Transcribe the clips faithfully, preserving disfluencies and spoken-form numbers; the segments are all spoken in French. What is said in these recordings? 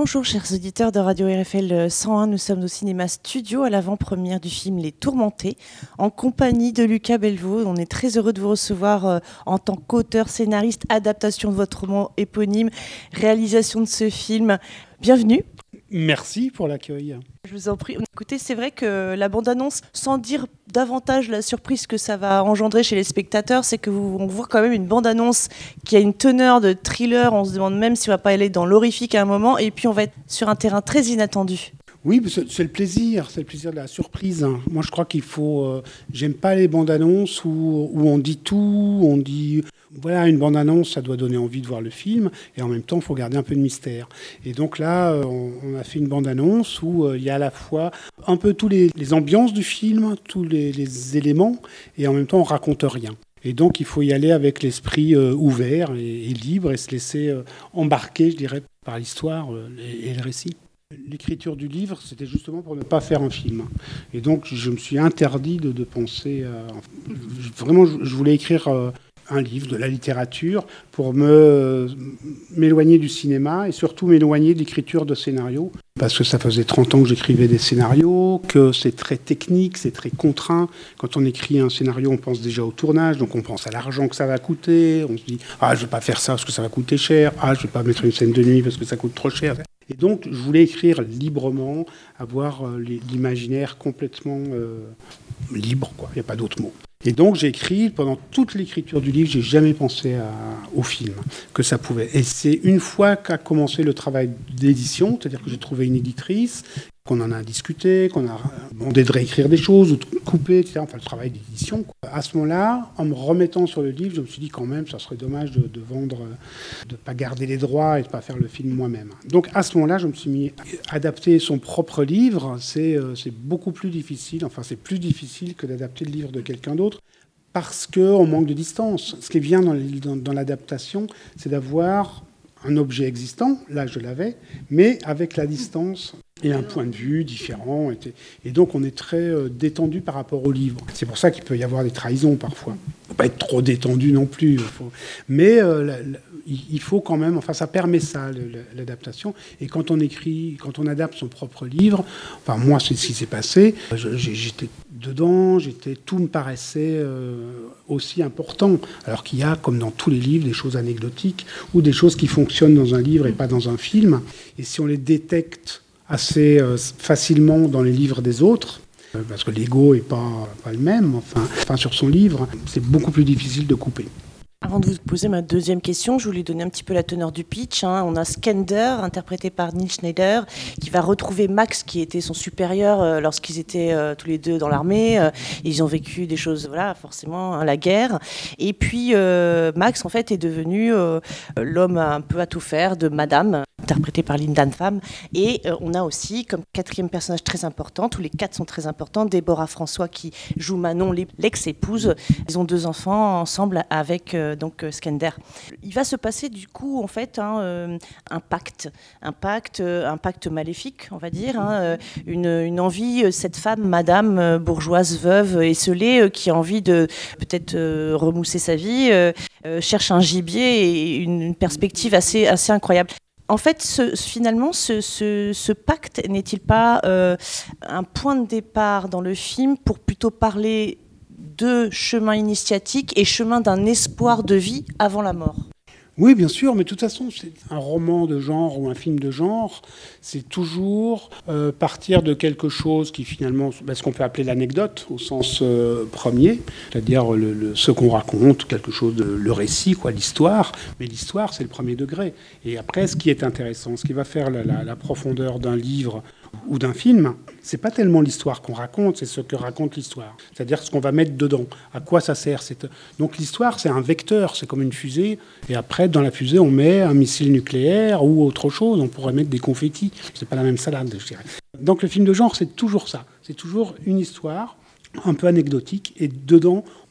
Bonjour chers auditeurs de Radio R F L cent un, nous sommes au cinéma studio à l'avant-première du film Les Tourmentés en compagnie de Lucas Belvaux. On est très heureux de vous recevoir euh, en tant qu'auteur, scénariste, adaptation de votre roman éponyme, réalisation de ce film. Bienvenue. Merci pour l'accueil. Je vous en prie. Écoutez, c'est vrai que la bande-annonce, sans dire davantage la surprise que ça va engendrer chez les spectateurs, c'est qu'on voit quand même une bande-annonce qui a une teneur de thriller. On se demande même si on va pas aller dans l'horrifique à un moment, et puis on va être sur un terrain très inattendu. Oui, c'est le plaisir, c'est le plaisir de la surprise. Moi, je crois qu'il faut... Euh, j'aime pas les bandes-annonces où, où on dit tout, on dit... Voilà, une bande-annonce, ça doit donner envie de voir le film, et en même temps, il faut garder un peu de mystère. Et donc là, on, on a fait une bande-annonce où euh, il y a à la fois un peu tous les, les ambiances du film, tous les, les éléments, et en même temps, on raconte rien. Et donc, il faut y aller avec l'esprit euh, ouvert et, et libre, et se laisser euh, embarquer, je dirais, par l'histoire euh, et, et le récit. L'écriture du livre, c'était justement pour ne pas faire un film. Et donc, je me suis interdit de, de penser... Euh, vraiment, je, je voulais écrire... Euh, un livre, de la littérature, pour me, m'éloigner du cinéma et surtout m'éloigner de l'écriture de scénarios. Parce que ça faisait trente ans que j'écrivais des scénarios, que c'est très technique, c'est très contraint. Quand on écrit un scénario, on pense déjà au tournage, donc on pense à l'argent que ça va coûter. On se dit « Ah, je ne vais pas faire ça parce que ça va coûter cher. Ah, je ne vais pas mettre une scène de nuit parce que ça coûte trop cher. » Et donc, je voulais écrire librement, avoir l'imaginaire complètement euh, libre, quoi. Il n'y a pas d'autre mot. Et donc, j'ai écrit, pendant toute l'écriture du livre, j'ai jamais pensé à, au film, que ça pouvait. Et c'est une fois qu'a commencé le travail d'édition, c'est-à-dire que j'ai trouvé une éditrice, qu'on en a discuté, qu'on a demandé de réécrire des choses, ou de couper, et cetera. Enfin, le travail d'édition. À ce moment-là, en me remettant sur le livre, je me suis dit quand même, ça serait dommage de, de vendre, de ne pas garder les droits et de ne pas faire le film moi-même. Donc, à ce moment-là, je me suis mis à adapter son propre livre. C'est, euh, c'est beaucoup plus difficile, enfin, c'est plus difficile que d'adapter le livre de quelqu'un d'autre, parce qu'on manque de distance. Ce qui est bien dans, dans, dans l'adaptation, c'est d'avoir un objet existant, là je l'avais, mais avec la distance et un point de vue différent. Et donc on est très euh, détendu par rapport au livre. C'est pour ça qu'il peut y avoir des trahisons parfois. Il ne faut pas être trop détendu non plus. Faut... Mais euh, la, la, il faut quand même, enfin ça permet ça, l'adaptation. Et quand on écrit, quand on adapte son propre livre, enfin moi c'est ce qui s'est passé, j'étais dedans, j'étais, tout me paraissait euh, aussi important. Alors qu'il y a, comme dans tous les livres, des choses anecdotiques ou des choses qui fonctionnent dans un livre et pas dans un film. Et si on les détecte assez euh, facilement dans les livres des autres, euh, parce que l'ego n'est pas, pas le même, enfin, enfin sur son livre, c'est beaucoup plus difficile de couper. Avant de vous poser ma deuxième question, je voulais donner un petit peu la teneur du pitch. Hein. On a Skender, interprété par Neil Schneider, qui va retrouver Max, qui était son supérieur euh, lorsqu'ils étaient euh, tous les deux dans l'armée. Euh, ils ont vécu des choses, voilà, forcément, hein, la guerre. Et puis, euh, Max, en fait, est devenu euh, l'homme un peu à tout faire de Madame, interprétée par Linda Pham. Et euh, on a aussi, comme quatrième personnage très important, tous les quatre sont très importants, Déborah François, qui joue Manon, l'ex-épouse. Ils ont deux enfants ensemble avec... Euh, donc Skender. Il va se passer du coup en fait hein, euh, un pacte, un pacte, euh, un pacte maléfique, on va dire, hein, euh, une, une envie, euh, cette femme, Madame euh, bourgeoise, veuve, esselée, euh, qui a envie de peut-être euh, remousser sa vie, euh, euh, cherche un gibier et une, une perspective assez, assez incroyable. En fait, ce, finalement, ce, ce, ce pacte n'est-il pas euh, un point de départ dans le film pour plutôt parler de chemin initiatique et chemin d'un espoir de vie avant la mort? Oui, bien sûr, mais de toute façon, c'est un roman de genre ou un film de genre, c'est toujours euh, partir de quelque chose qui finalement, ben, ce qu'on peut appeler l'anecdote au sens euh, premier, c'est-à-dire le, le, ce qu'on raconte, quelque chose de le récit, quoi, l'histoire. Mais l'histoire, c'est le premier degré. Et après, ce qui est intéressant, ce qui va faire la, la, la profondeur d'un livre ou d'un film, c'est pas tellement l'histoire qu'on raconte, c'est ce que raconte l'histoire. C'est-à-dire ce qu'on va mettre dedans, à quoi ça sert. C'est... Donc l'histoire, c'est un vecteur, c'est comme une fusée. Et après, dans la fusée, on met un missile nucléaire ou autre chose. On pourrait mettre des confettis. C'est pas la même salade, je dirais. Donc le film de genre, c'est toujours ça. C'est toujours une histoire un peu anecdotique. Et dedans,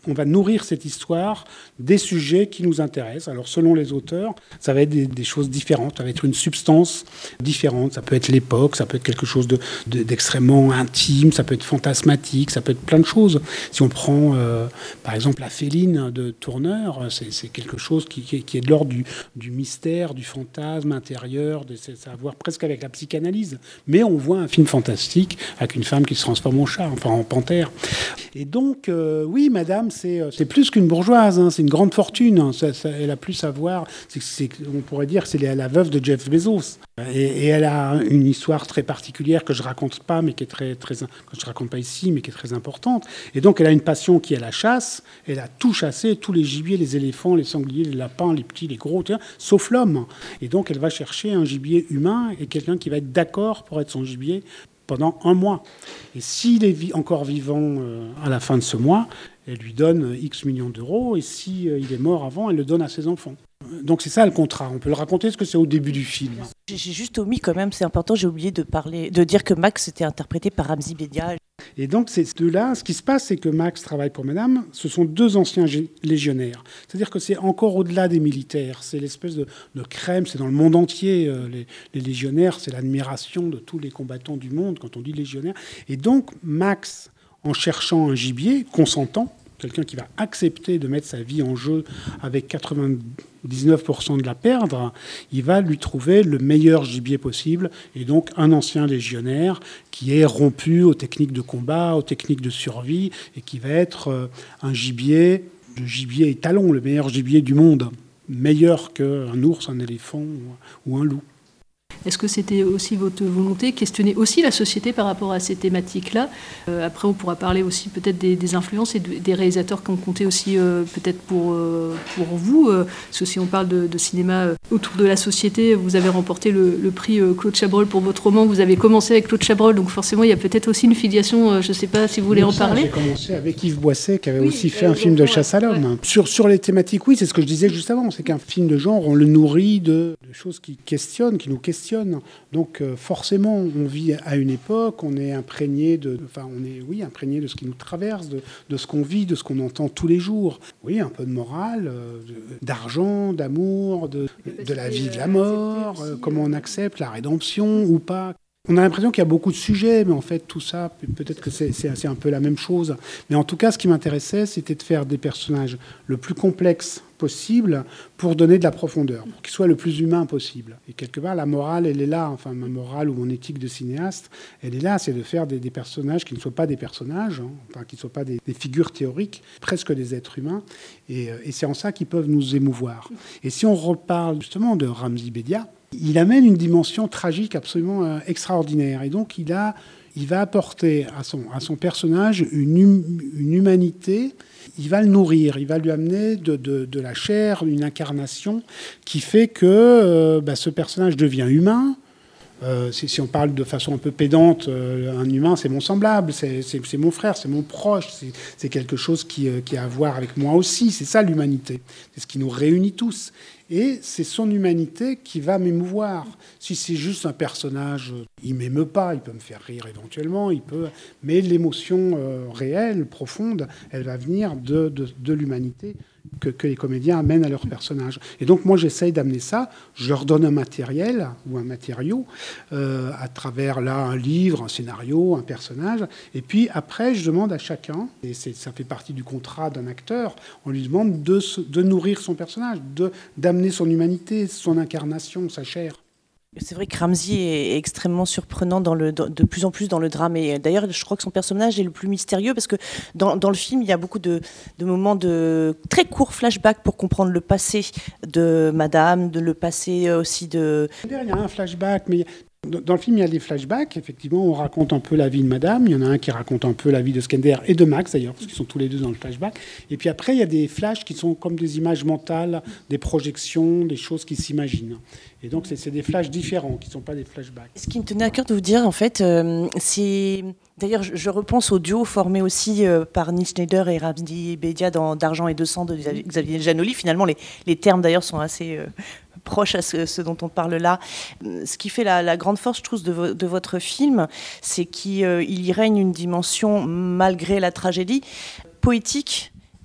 on va nourrir cette histoire des sujets qui nous intéressent. Alors, selon les auteurs, ça va être des, des choses différentes, ça va être une substance différente. Ça peut être l'époque, ça peut être quelque chose de, de, d'extrêmement intime, ça peut être fantasmatique, ça peut être plein de choses. Si on prend, euh, par exemple, La Féline de Tourneur, c'est, c'est quelque chose qui, qui, qui est de l'ordre du, du mystère, du fantasme intérieur, de, c'est, ça a à voir presque avec la psychanalyse. Mais on voit un film fantastique avec une femme qui se transforme en chat, enfin en panthère. Et donc, euh, oui, madame, c'est, c'est plus qu'une bourgeoise, hein, c'est une grande fortune. Hein, ça, ça, elle a plus à voir, c'est, c'est, on pourrait dire que c'est la, la veuve de Jeff Bezos. Et, et elle a une histoire très particulière que je raconte pas, mais qui est très, très, que je raconte pas ici, mais qui est très importante. Et donc, elle a une passion qui est la chasse. Elle a tout chassé, tous les gibiers, les éléphants, les sangliers, les lapins, les petits, les gros, tiens, sauf l'homme. Et donc, elle va chercher un gibier humain et quelqu'un qui va être d'accord pour être son gibier pendant un mois. Et s'il est vi- encore vivant euh, à la fin de ce mois, elle lui donne X millions d'euros. Et s'il euh, est mort avant, elle le donne à ses enfants. Donc c'est ça le contrat. On peut le raconter parce que c'est au début du film. J'ai juste omis quand même, c'est important, j'ai oublié de parler, de dire que Max était interprété par Ramzy Bedia. Et donc, ces deux-là, ce qui se passe, c'est que Max travaille pour Madame. Ce sont deux anciens légionnaires. C'est-à-dire que c'est encore au-delà des militaires. C'est l'espèce de, de crème, c'est dans le monde entier. Euh, les, les légionnaires, c'est l'admiration de tous les combattants du monde quand on dit légionnaire. Et donc, Max, en cherchant un gibier consentant, quelqu'un qui va accepter de mettre sa vie en jeu avec quatre-vingt-dix-neuf pour cent de la perdre, il va lui trouver le meilleur gibier possible, et donc un ancien légionnaire qui est rompu aux techniques de combat, aux techniques de survie, et qui va être un gibier, le gibier étalon, le meilleur gibier du monde, meilleur qu'un ours, un éléphant ou un loup. Est-ce que c'était aussi votre volonté, questionner aussi la société par rapport à ces thématiques-là ? euh, Après, on pourra parler aussi peut-être des, des influences et de, des réalisateurs qui ont compté aussi euh, peut-être pour, euh, pour vous. Euh, parce que si on parle de, de cinéma euh, autour de la société, vous avez remporté le, le prix euh, Claude Chabrol pour votre roman. Vous avez commencé avec Claude Chabrol, donc forcément, il y a peut-être aussi une filiation. Euh, je ne sais pas si vous voulez en parler. J'ai commencé avec Yves Boisset, qui avait oui, aussi fait euh, un film de chasse à l'homme. Ouais. Sur, sur les thématiques, oui, c'est ce que je disais juste avant. C'est qu'un film de genre, on le nourrit de, de choses qui questionnent, qui nous questionnent. Donc, Donc forcément, on vit à une époque, on est imprégné de, enfin, on est, oui, imprégné de ce qui nous traverse, de, de ce qu'on vit, de ce qu'on entend tous les jours. Oui, un peu de morale, de, d'argent, d'amour, de, de la vie, de la mort, euh, comment on accepte la rédemption ou pas. On a l'impression qu'il y a beaucoup de sujets, mais en fait, tout ça, peut-être que c'est, c'est, c'est un peu la même chose. Mais en tout cas, ce qui m'intéressait, c'était de faire des personnages le plus complexes possible pour donner de la profondeur, pour qu'ils soient le plus humains possible. Et quelque part, la morale, elle est là, enfin, ma morale ou mon éthique de cinéaste, elle est là, c'est de faire des, des personnages qui ne soient pas des personnages, hein, enfin, qui ne soient pas des, des figures théoriques, presque des êtres humains, et, et c'est en ça qu'ils peuvent nous émouvoir. Et si on reparle justement de Ramzy Bedia, il amène une dimension tragique absolument euh, extraordinaire. Et donc, il, a, il va apporter à son, à son personnage une, hum, une humanité. Il va le nourrir, il va lui amener de, de, de la chair, une incarnation qui fait que euh, bah, ce personnage devient humain. Euh, si, si on parle de façon un peu pédante, euh, un humain, c'est mon semblable, c'est, c'est, c'est mon frère, c'est mon proche, c'est, c'est quelque chose qui, euh, qui a à voir avec moi aussi. C'est ça l'humanité, c'est ce qui nous réunit tous. Et c'est son humanité qui va m'émouvoir. Si c'est juste un personnage, il ne m'émeut pas, il peut me faire rire éventuellement, il peut... mais l'émotion euh, réelle, profonde, elle va venir de, de, de l'humanité que, que les comédiens amènent à leur personnage. Et donc moi, j'essaye d'amener ça. Je leur donne un matériel ou un matériau euh, à travers là un livre, un scénario, un personnage. Et puis après, je demande à chacun, et c'est, ça fait partie du contrat d'un acteur, on lui demande de, de nourrir son personnage, de, d'amener son humanité, son incarnation, sa chair. C'est vrai que Ramzy est extrêmement surprenant dans le, de plus en plus dans le drame. Et d'ailleurs, je crois que son personnage est le plus mystérieux parce que dans, dans le film, il y a beaucoup de, de moments de très courts flashbacks pour comprendre le passé de Madame, de le passé aussi de... Il y a un flashback, mais... Dans le film, il y a des flashbacks. Effectivement, on raconte un peu la vie de Madame. Il y en a un qui raconte un peu la vie de Skender et de Max, d'ailleurs, parce qu'ils sont tous les deux dans le flashback. Et puis après, il y a des flashs qui sont comme des images mentales, des projections, des choses qui s'imaginent. Et donc, c'est, c'est des flashs différents, qui ne sont pas des flashbacks. Ce qui me tenait à cœur de vous dire, en fait, euh, c'est... D'ailleurs, je, je repense au duo formé aussi euh, par Neil Schneider et Ramzy Bedia dans D'argent et de sang de Xavier Giannoli. Finalement, les, les termes, d'ailleurs, sont assez... Euh, proche à ce, ce dont on parle là. Ce qui fait la, la grande force, je trouve, de, vo, de votre film, c'est qu'il euh, il y règne une dimension, malgré la tragédie, poétique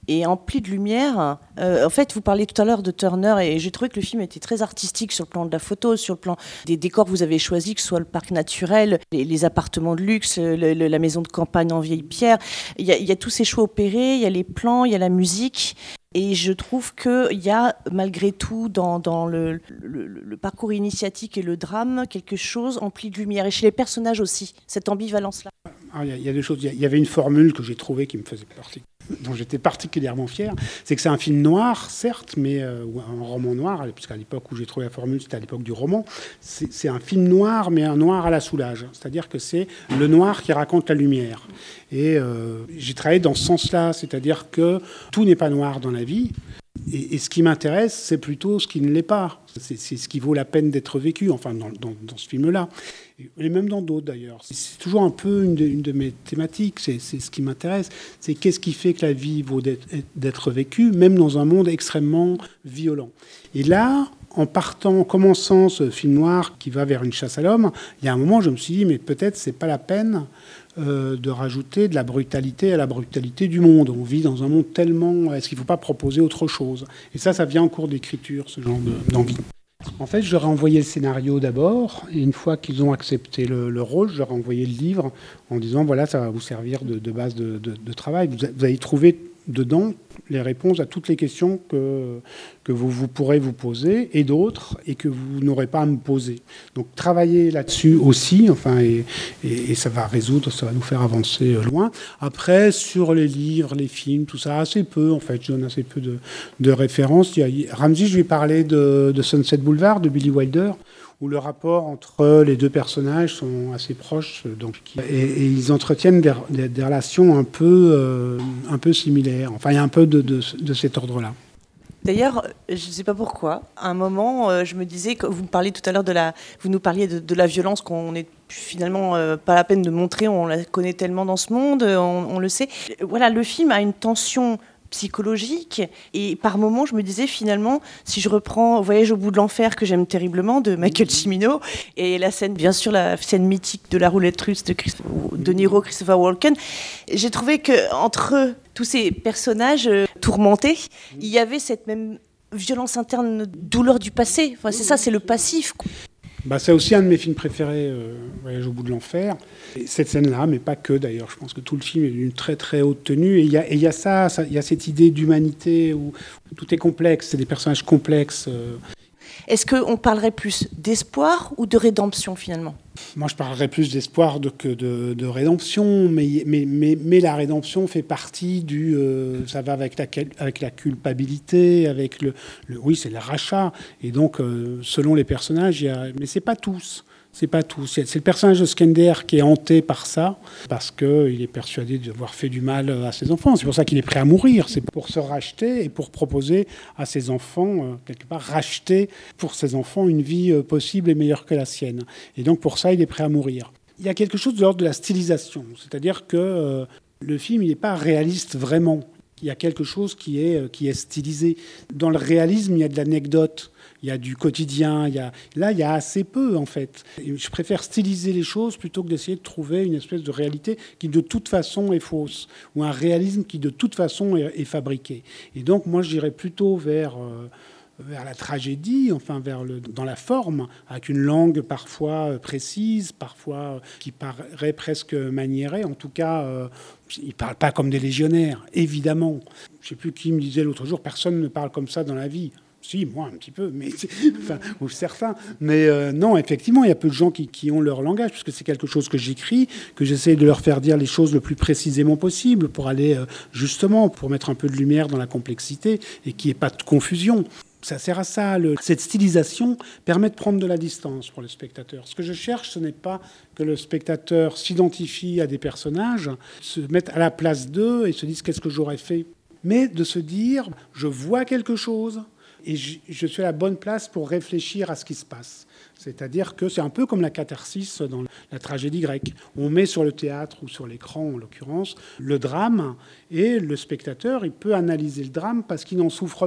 et empli de lumière. Euh, en fait, vous parliez tout à l'heure de Turner, et j'ai trouvé que le film était très artistique sur le plan de la photo, sur le plan des décors que vous avez choisis, que ce soit le parc naturel, les, les appartements de luxe, le, le, la maison de campagne en vieille pierre. Il y a, il y a tous ces choix opérés, il y a les plans, il y a la musique. Et je trouve qu'il y a, malgré tout, dans, dans le, le, le parcours initiatique et le drame, quelque chose empli de lumière. Et chez les personnages aussi, cette ambivalence-là. Ah, il y a, il y a deux choses. Il y avait une formule que j'ai trouvée qui me faisait partie, dont j'étais particulièrement fier. C'est que c'est un film noir, certes, mais euh, ou un roman noir, puisqu'à l'époque où j'ai trouvé la formule, c'était à l'époque du roman. C'est, c'est un film noir, mais un noir à la Soulages. C'est-à-dire que c'est le noir qui raconte la lumière. Et euh, j'ai travaillé dans ce sens-là, c'est-à-dire que tout n'est pas noir dans la vie. Et, et ce qui m'intéresse, c'est plutôt ce qui ne l'est pas. C'est, c'est ce qui vaut la peine d'être vécu, enfin, dans, dans, dans ce film-là. Et même dans d'autres, d'ailleurs. C'est toujours un peu une de, une de mes thématiques, c'est, c'est ce qui m'intéresse. C'est qu'est-ce qui fait que la vie vaut d'être, d'être vécue, même dans un monde extrêmement violent. Et là, en partant, en commençant ce film noir qui va vers une chasse à l'homme, il y a un moment, je me suis dit, mais peut-être c'est pas la peine euh, de rajouter de la brutalité à la brutalité du monde. On vit dans un monde tellement... Est-ce qu'il ne faut pas proposer autre chose ? Et ça, ça vient en cours d'écriture, ce genre de, d'envie. En fait, je leur ai envoyé le scénario d'abord, et une fois qu'ils ont accepté le, le rôle, je leur ai envoyé le livre en disant, voilà, ça va vous servir de, de base de, de, de travail. Vous, vous allez trouver dedans les réponses à toutes les questions que, que vous, vous pourrez vous poser, et d'autres, et que vous n'aurez pas à me poser. Donc, travailler là-dessus aussi, enfin, et, et, et ça va résoudre, ça va nous faire avancer loin. Après, sur les livres, les films, tout ça, assez peu, en fait, je donne assez peu de, de références. Il y a, Ramzy, je lui ai parlé de, de Sunset Boulevard, de Billy Wilder, où le rapport entre les deux personnages sont assez proches, donc, et, et ils entretiennent des, des, des relations un peu, euh, un peu similaires. Enfin, il y a un peu de, de, de cet ordre-là. D'ailleurs, je ne sais pas pourquoi, à un moment, euh, je me disais, que vous me parliez tout à l'heure de la, vous nous parliez de, de la violence qu'on n'est finalement euh, pas la peine de montrer, on la connaît tellement dans ce monde, on, on le sait. Voilà, le film a une tension psychologique, et par moments je me disais finalement, si je reprends Voyage au bout de l'enfer, que j'aime terriblement, de Michael Cimino, et la scène, bien sûr, la scène mythique de la roulette russe de, Christ- de Niro, Christopher Walken, j'ai trouvé que entre tous ces personnages euh, tourmentés, il y avait cette même violence interne, douleur du passé. Enfin, c'est ça, c'est le passif. Bah, c'est aussi un de mes films préférés, euh, Voyage au bout de l'enfer. Et cette scène-là, mais pas que d'ailleurs. Je pense que tout le film est d'une très très haute tenue. Et il y a, et y a ça, il y a cette idée d'humanité où, où tout est complexe, c'est des personnages complexes. Euh. Est-ce qu'on parlerait plus d'espoir ou de rédemption finalement ? Moi, je parlerais plus d'espoir de, que de, de rédemption, mais, mais, mais, mais la rédemption fait partie du... Euh, ça va avec la, avec la culpabilité, avec le... le oui, c'est le rachat. Et donc, euh, selon les personnages, il y a... Mais c'est pas tous. C'est pas tout. C'est le personnage de Skender qui est hanté par ça, parce qu'il est persuadé d'avoir fait du mal à ses enfants. C'est pour ça qu'il est prêt à mourir. C'est pour se racheter et pour proposer à ses enfants, quelque part, racheter pour ses enfants une vie possible et meilleure que la sienne. Et donc, pour ça, il est prêt à mourir. Il y a quelque chose de l'ordre de la stylisation. C'est-à-dire que euh, le film, il n'est pas réaliste vraiment. Il y a quelque chose qui est, qui est stylisé. Dans le réalisme, il y a de l'anecdote. Il y a du quotidien, il y a... là il y a assez peu en fait. Et je préfère styliser les choses plutôt que d'essayer de trouver une espèce de réalité qui de toute façon est fausse, ou un réalisme qui de toute façon est, est fabriqué. Et donc moi je dirais plutôt vers, euh, vers la tragédie, enfin vers le, dans la forme, avec une langue parfois précise, parfois qui paraît presque maniérée, en tout cas... Euh, ils ne parlent pas comme des légionnaires, évidemment. Je ne sais plus qui me disait l'autre jour, personne ne parle comme ça dans la vie. Si, moi, un petit peu, mais enfin, ou certains. Mais euh, non, effectivement, il y a peu de gens qui, qui ont leur langage, puisque c'est quelque chose que j'écris, que j'essaie de leur faire dire les choses le plus précisément possible, pour aller, euh, justement, pour mettre un peu de lumière dans la complexité, et qu'il n'y ait pas de confusion. Ça sert à ça. Le... Cette stylisation permet de prendre de la distance pour le spectateur. Ce que je cherche, ce n'est pas que le spectateur s'identifie à des personnages, se mette à la place d'eux et se dise « qu'est-ce que j'aurais fait ?» mais de se dire « je vois quelque chose ». Et je suis à la bonne place pour réfléchir à ce qui se passe. C'est-à-dire que c'est un peu comme la catharsis dans la tragédie grecque. On met sur le théâtre ou sur l'écran, en l'occurrence, le drame, et le spectateur, il peut analyser le drame parce qu'il n'en souffre pas.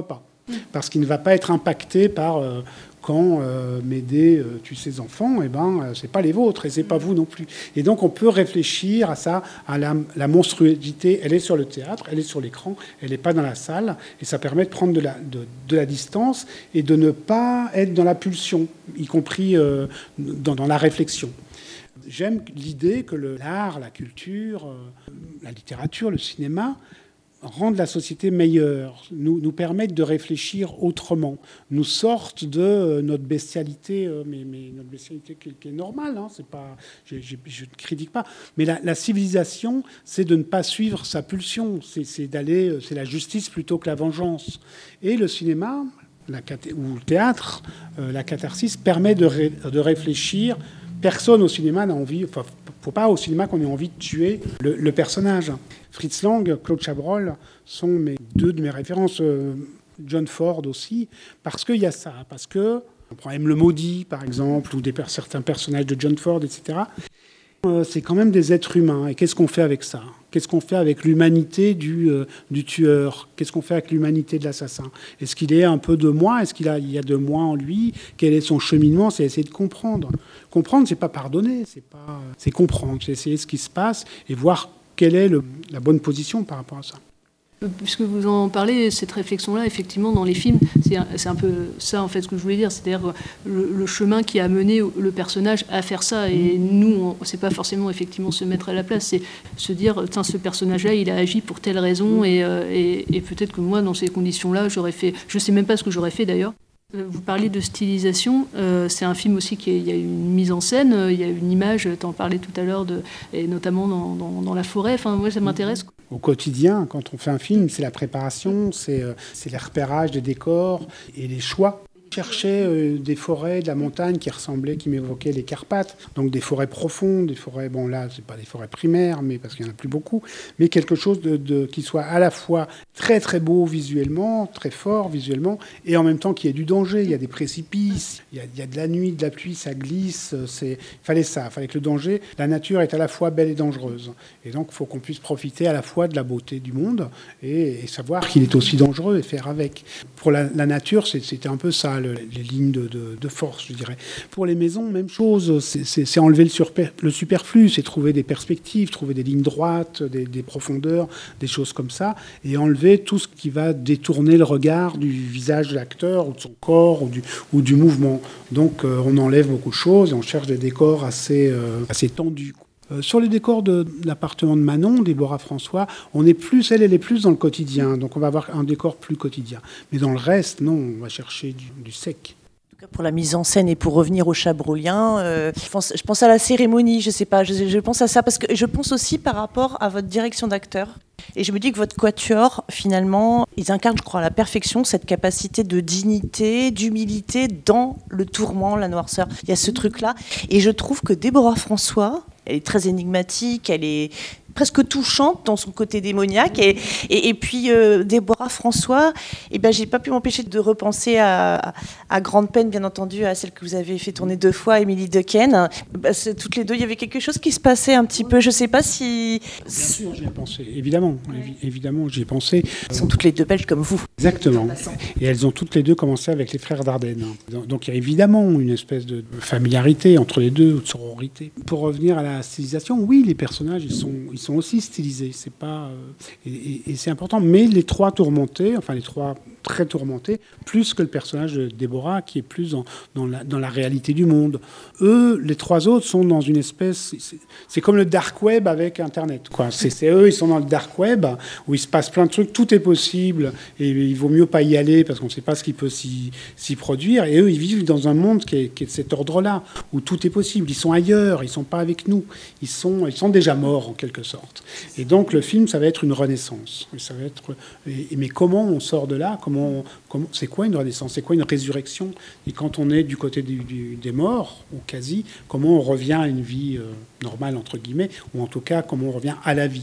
parce qu'il ne va pas être impacté par euh, quand euh, Médée euh, tue ses enfants, et ben euh, c'est pas les vôtres et c'est pas vous non plus. Et donc on peut réfléchir à ça, à la, la monstruosité. Elle est sur le théâtre, elle est sur l'écran, elle n'est pas dans la salle, et ça permet de prendre de la, de, de la distance et de ne pas être dans la pulsion, y compris euh, dans, dans la réflexion. J'aime l'idée que le, l'art, la culture, euh, la littérature, le cinéma rendent la société meilleure, nous, nous permettent de réfléchir autrement, nous sortent de euh, notre bestialité, euh, mais, mais notre bestialité qui, qui est normale, hein, c'est pas, je, je, je ne critique pas, mais la, la civilisation, c'est de ne pas suivre sa pulsion, c'est, c'est d'aller, c'est la justice plutôt que la vengeance. Et le cinéma, la, ou le théâtre, euh, la catharsis permet de, ré, de réfléchir. Personne au cinéma n'a envie, enfin, faut pas au cinéma qu'on ait envie de tuer le, le personnage. Fritz Lang, Claude Chabrol sont mes, deux de mes références. Euh, John Ford aussi, parce qu'il y a ça, parce que on prend M. le Maudit par exemple, ou des, certains personnages de John Ford, et cetera. Euh, c'est quand même des êtres humains. Et qu'est-ce qu'on fait avec ça ? Qu'est-ce qu'on fait avec l'humanité du, euh, du tueur ? Qu'est-ce qu'on fait avec l'humanité de l'assassin ? Est-ce qu'il est un peu de moi ? Est-ce qu'il a, il y a de moi en lui ? Quel est son cheminement ? C'est essayer de comprendre. Comprendre, c'est pas pardonner, c'est pas, c'est comprendre, c'est essayer ce qui se passe et voir quelle est le, la bonne position par rapport à ça. Puisque vous en parlez, cette réflexion-là, effectivement, dans les films, c'est un, c'est un peu ça, en fait, ce que je voulais dire. C'est-à-dire le, le chemin qui a mené le personnage à faire ça. Et nous, c'est pas forcément, effectivement, se mettre à la place. C'est se dire, tiens, ce personnage-là, il a agi pour telle raison. Et, et, et peut-être que moi, dans ces conditions-là, j'aurais fait... Je sais même pas ce que j'aurais fait, d'ailleurs. Vous parliez de stylisation, euh, c'est un film aussi qui est, il y a une mise en scène, il y a une image, tu en parlais tout à l'heure, de, et notamment dans, dans, dans la forêt, enfin moi ça m'intéresse. Au quotidien, quand on fait un film, c'est la préparation, c'est, euh, c'est le repérage des décors et les choix. Je cherchais euh, des forêts de la montagne qui ressemblaient, qui m'évoquaient les Carpates, donc des forêts profondes, des forêts, bon là c'est pas des forêts primaires, mais parce qu'il n'y en a plus beaucoup, mais quelque chose de, de, qui soit à la fois très très beau visuellement, très fort visuellement, et en même temps qu'il y ait du danger. Il y a des précipices, il y a, il y a de la nuit, de la pluie, ça glisse, c'est, il fallait ça, il fallait que le danger, la nature est à la fois belle et dangereuse, et donc il faut qu'on puisse profiter à la fois de la beauté du monde et, et savoir qu'il est aussi dangereux et faire avec. Pour la, la nature, c'est, c'était un peu ça, Le, les lignes de, de, de force, je dirais. Pour les maisons, même chose, c'est, c'est, c'est enlever le, surper, le superflu, c'est trouver des perspectives, trouver des lignes droites, des, des profondeurs, des choses comme ça, et enlever tout ce qui va détourner le regard du visage de l'acteur, ou de son corps, ou du, ou du mouvement. Donc euh, on enlève beaucoup de choses, et on cherche des décors assez, euh, assez tendus. Euh, sur les décors de, de l'appartement de Manon, Déborah François, on est plus, elle, elle est plus dans le quotidien, donc on va avoir un décor plus quotidien. Mais dans le reste, non, on va chercher du, du sec. En tout cas, pour la mise en scène et pour revenir au Chabrolien, euh, je, pense, je pense à la cérémonie, je sais pas, je, je pense à ça parce que je pense aussi par rapport à votre direction d'acteur. Et je me dis que votre quatuor, finalement, ils incarnent, je crois, à la perfection cette capacité de dignité, d'humilité dans le tourment, la noirceur. Il y a ce truc-là. Et je trouve que Déborah François, elle est très énigmatique, elle est presque touchante dans son côté démoniaque. Et, et, et puis, euh, Déborah François, eh ben, j'ai pas pu m'empêcher de repenser à, à, à Grande Peine, bien entendu, à celle que vous avez fait tourner deux fois, Émilie Dequesne. Bah, toutes les deux, il y avait quelque chose qui se passait un petit peu. Je sais pas si... Bien sûr, j'y ai pensé. Évidemment, évi- évidemment, j'y ai pensé. Elles sont toutes les deux belges comme vous. Exactement. Et elles ont toutes les deux commencé avec les frères Dardenne. Donc il y a évidemment une espèce de familiarité entre les deux, ou de sororité. Pour revenir à la stylisation, oui, les personnages, ils sont, ils sont aussi stylisés. C'est pas, euh, et, et, et c'est important. Mais les trois tourmentés, enfin les trois très tourmentés, plus que le personnage de Déborah, qui est plus dans, dans, la, dans la réalité du monde. Eux, les trois autres, sont dans une espèce... C'est, c'est comme le dark web avec Internet, quoi. C'est, c'est eux, ils sont dans le dark web, où il se passe plein de trucs, tout est possible, et il vaut mieux pas y aller, parce qu'on ne sait pas ce qui peut s'y, s'y produire. Et eux, ils vivent dans un monde qui est, qui est de cet ordre-là, où tout est possible. Ils sont ailleurs, ils ne sont pas avec nous. Ils sont, ils sont déjà morts, en quelque sorte. Et donc, le film, ça va être une renaissance. Ça va être... Et, mais comment on sort de là ? Comment, comment, c'est quoi une renaissance ? C'est quoi une résurrection ? Et quand on est du côté du, du, des morts, ou quasi, comment on revient à une vie euh, normale, entre guillemets, ou en tout cas, comment on revient à la vie ?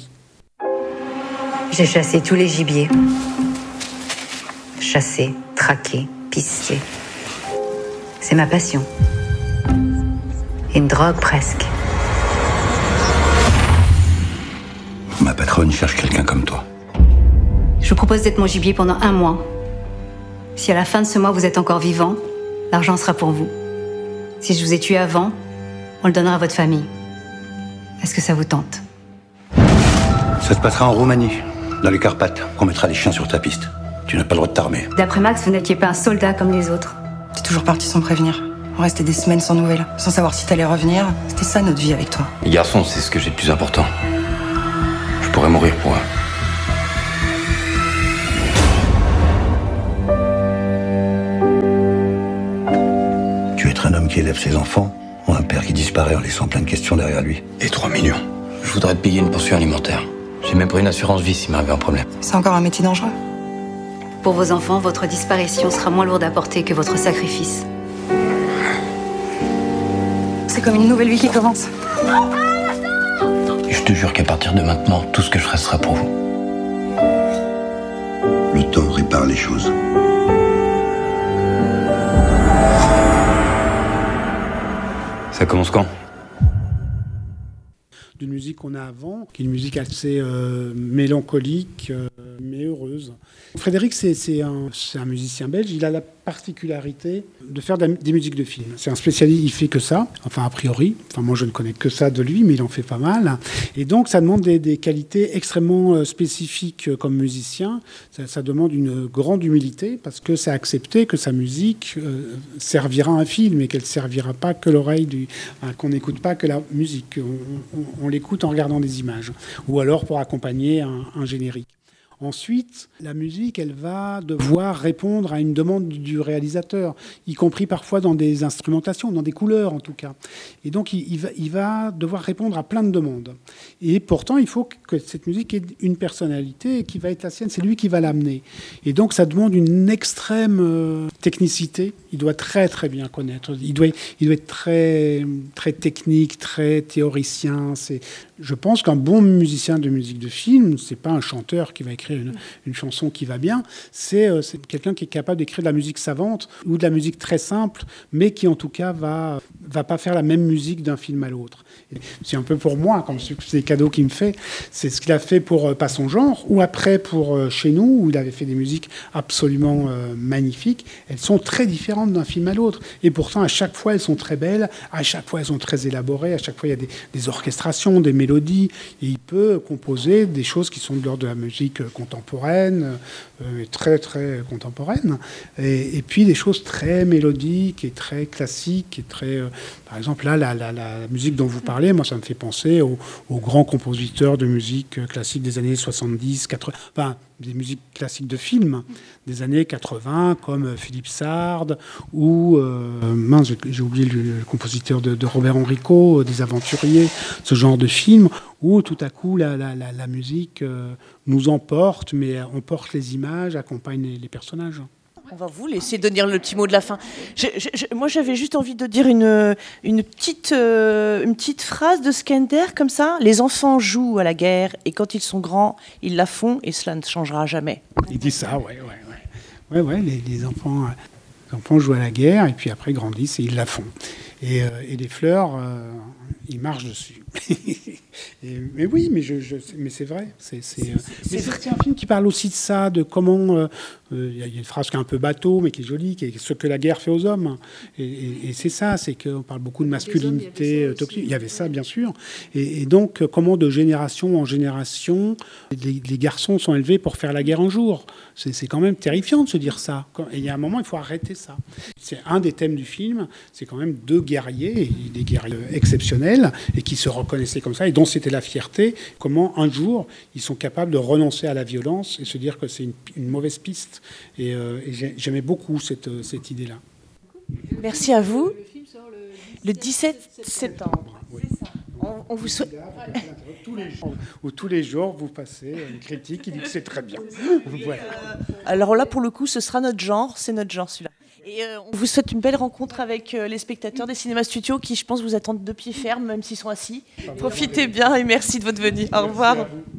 J'ai chassé tous les gibiers. Chasser, traquer, pister. C'est ma passion. Une drogue presque. Ma patronne cherche quelqu'un comme toi. Je vous propose d'être mon gibier pendant un mois. Si à la fin de ce mois vous êtes encore vivant, l'argent sera pour vous. Si je vous ai tué avant, on le donnera à votre famille. Est-ce que ça vous tente? Ça se passera en Roumanie, dans les Carpates, qu'on mettra des chiens sur ta piste. Tu n'as pas le droit de t'armer. D'après Max, vous n'étiez pas un soldat comme les autres. T'es toujours parti sans prévenir. On restait des semaines sans nouvelles, sans savoir si t'allais revenir. C'était ça notre vie avec toi. Les garçons, c'est ce que j'ai de plus important. Je pourrais mourir pour eux. Tu es un homme qui élève ses enfants, ou un père qui disparaît en laissant plein de questions derrière lui. Et trois millions. Je voudrais te payer une pension alimentaire. J'ai même pris une assurance vie s'il m'arrive un problème. C'est encore un métier dangereux. Pour vos enfants, votre disparition sera moins lourde à porter que votre sacrifice. C'est comme une nouvelle vie qui commence. Et je te jure qu'à partir de maintenant, tout ce que je ferai sera pour vous. Le temps répare les choses. Ça commence quand? D'une musique qu'on a avant, qui est une musique assez euh, mélancolique, euh, mais heureuse. Frédéric, c'est, c'est, un, c'est un musicien belge. Il a la particularité de faire de la, des musiques de films. C'est un spécialiste, il fait que ça, enfin a priori. Enfin moi je ne connais que ça de lui, mais il en fait pas mal. Et donc ça demande des, des qualités extrêmement euh, spécifiques euh, comme musicien. Ça, ça demande une grande humilité parce que c'est accepter que sa musique euh, servira à un film et qu'elle ne servira pas que l'oreille du, enfin, qu'on n'écoute pas que la musique. On, on, on l'écoute en regardant des images ou alors pour accompagner un, un générique. Ensuite, la musique, elle va devoir répondre à une demande du réalisateur, y compris parfois dans des instrumentations, dans des couleurs en tout cas. Et donc, il, il, va, il va devoir répondre à plein de demandes. Et pourtant, il faut que cette musique ait une personnalité qui va être la sienne. C'est lui qui va l'amener. Et donc, ça demande une extrême euh, technicité. Il doit très, très bien connaître. Il doit, il doit être très, très technique, très théoricien. C'est, je pense qu'un bon musicien de musique de film, c'est pas un chanteur qui va écrire Une, une chanson qui va bien, c'est, euh, c'est quelqu'un qui est capable d'écrire de la musique savante ou de la musique très simple, mais qui en tout cas va va pas faire la même musique d'un film à l'autre. Et c'est un peu pour moi, comme c'est des cadeaux qu'il me fait, c'est ce qu'il a fait pour euh, Pas son genre, ou après pour euh, Chez nous, où il avait fait des musiques absolument euh, magnifiques. Elles sont très différentes d'un film à l'autre, et pourtant à chaque fois elles sont très belles, à chaque fois elles sont très élaborées, à chaque fois il y a des, des orchestrations, des mélodies, et il peut composer des choses qui sont de l'ordre de la musique contemporaine, euh, très très contemporaine, et, et puis des choses très mélodiques et très classiques et très, euh, par exemple là la, la, la musique dont vous parlez, moi ça me fait penser aux, aux grands compositeurs de musique classique des années soixante-dix, quatre-vingts, enfin des musiques classiques de films des années quatre-vingts comme Philippe Sard ou euh, mince j'ai oublié le, le compositeur de, de Robert Enrico, des Aventuriers, ce genre de film où tout à coup la, la, la, la musique euh, nous emporte, mais emporte les images, accompagne les, les personnages. On va vous laisser donner le petit mot de la fin. Je, je, je, moi, j'avais juste envie de dire une, une, petite, euh, une petite phrase de Skender, comme ça. Les enfants jouent à la guerre, et quand ils sont grands, ils la font, et cela ne changera jamais. Il dit ça, ouais, ouais, ouais. Ouais, ouais, les, les, enfants, euh, les enfants jouent à la guerre, et puis après grandissent, et ils la font. Et, euh, et les fleurs, euh, ils marchent dessus. et, mais oui, mais, je, je, mais c'est vrai. C'est, c'est, c'est, c'est, c'est, c'est un film qui parle aussi de ça, de comment... Euh, euh, y a une phrase qui est un peu bateau, mais qui est jolie, qui est ce que la guerre fait aux hommes. Et, et, et c'est ça, c'est qu'on parle beaucoup de masculinité hommes, toxique. Il y avait ça, bien sûr. Et, et donc, comment de génération en génération, les, les garçons sont élevés pour faire la guerre un jour. C'est, c'est quand même terrifiant de se dire ça. Et il y a un moment, il faut arrêter ça. C'est un des thèmes du film, c'est quand même deux guerriers, des guerriers exceptionnels, et qui se reconnaissaient comme ça, et dont c'était la fierté, comment un jour, ils sont capables de renoncer à la violence et se dire que c'est une, une mauvaise piste. Et, euh, et j'aimais beaucoup cette, cette idée-là. Merci à vous. Le dix-sept septembre. Oui. C'est ça. On, on vous souhaite... tous les jours, où tous les jours, vous passez une critique qui dit que c'est très bien. Voilà. Alors là, pour le coup, ce sera notre genre, c'est notre genre celui-là. Et euh, on vous souhaite une belle rencontre avec euh, les spectateurs des cinémas studios qui, je pense, vous attendent de pied ferme, même s'ils sont assis. Profitez bien et merci de votre venue. Au revoir.